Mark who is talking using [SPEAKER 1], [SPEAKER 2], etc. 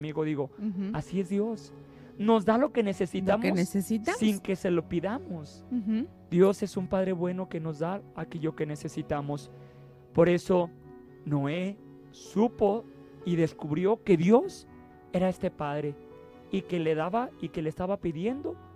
[SPEAKER 1] amigo, digo,
[SPEAKER 2] Ujú.
[SPEAKER 1] así es Dios. Nos da lo que
[SPEAKER 2] Lo
[SPEAKER 1] necesitamos
[SPEAKER 2] que necesitamos.
[SPEAKER 1] sin que se lo pidamos.
[SPEAKER 2] Ujú.
[SPEAKER 1] Dios es un Padre bueno que nos da aquello que necesitamos. Por eso Noé supo y descubrió que Dios era este Padre y que le daba y que le estaba pidiendo